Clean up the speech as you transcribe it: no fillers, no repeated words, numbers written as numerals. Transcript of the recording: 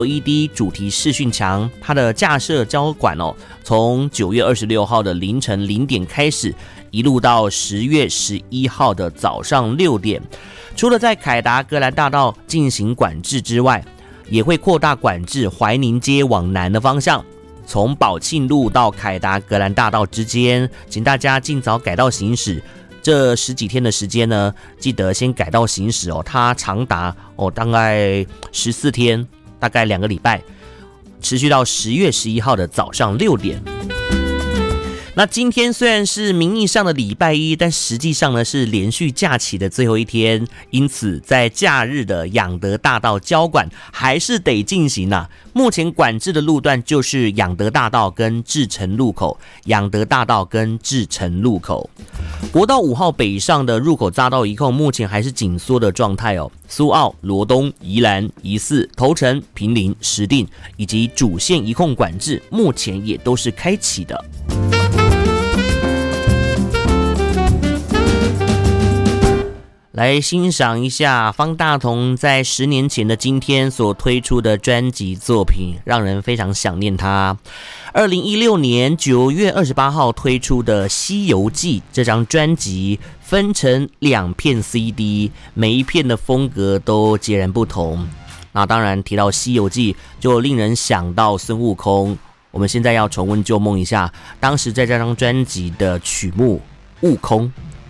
LED 主题视讯墙，它的架设交管从9月26号的凌晨0点开始，一路到10月11号的早上6点。除了在凯达格兰大道进行管制之外，也会扩大管制怀宁街往南的方向，从宝庆路到凯达格兰大道之间，请大家尽早改道行驶。这10几天的时间呢，记得先改道行驶它长达大概14天。大概2个礼拜，持续到10月11号的早上6点。那今天虽然是名义上的礼拜一，但实际上呢是连续假期的最后一天，因此在假日的仰德大道交管还是得进行啊。目前管制的路段就是仰德大道跟至诚路口，仰德大道跟至诚路口。国道5号北上的入口匝道一控目前还是紧缩的状态苏澳、罗东、宜兰、宜四、头城、坪林、石碇以及主线一控管制目前也都是开启的。来欣赏一下方大同在10年前的今天所推出的专辑作品，让人非常想念他。2016年9月28号推出的《西游记》这张专辑分成2片 CD， 每一片的风格都截然不同。那当然提到《西游记》就令人想到孙悟空，我们现在要重温旧梦一下当时在这张专辑的曲目《悟空》。